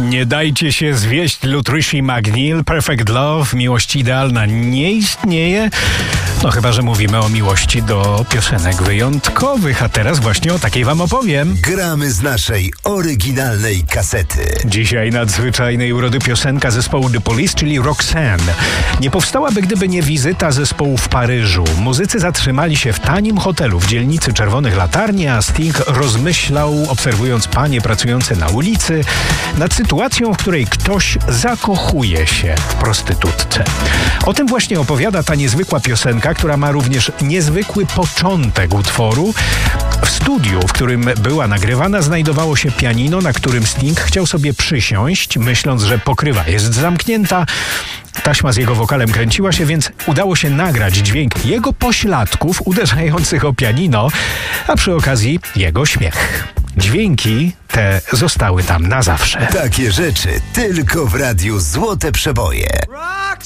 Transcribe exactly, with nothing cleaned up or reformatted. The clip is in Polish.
Nie dajcie się zwieść Lutrishi McNeil. Perfect Love, miłość idealna nie istnieje. No chyba, że mówimy o miłości do piosenek wyjątkowych. A teraz właśnie o takiej wam opowiem. Gramy z naszej oryginalnej kasety. Dzisiaj nadzwyczajnej urody piosenka zespołu The Police, czyli Roxanne. Nie powstałaby, gdyby nie wizyta zespołu w Paryżu. Muzycy zatrzymali się w tanim hotelu w dzielnicy Czerwonych Latarni, a Sting rozmyślał, obserwując panie pracujące na ulicy, nad sytuacją, w której ktoś zakochuje się w prostytutce. O tym właśnie opowiada ta niezwykła piosenka, która ma również niezwykły początek utworu. W studiu, w którym była nagrywana, znajdowało się pianino, na którym Sting chciał sobie przysiąść, myśląc, że pokrywa jest zamknięta. Taśma z jego wokalem kręciła się, więc udało się nagrać dźwięk jego pośladków uderzających o pianino, a przy okazji jego śmiech. Dźwięki te zostały tam na zawsze. Takie rzeczy tylko w radiu Złote Przeboje.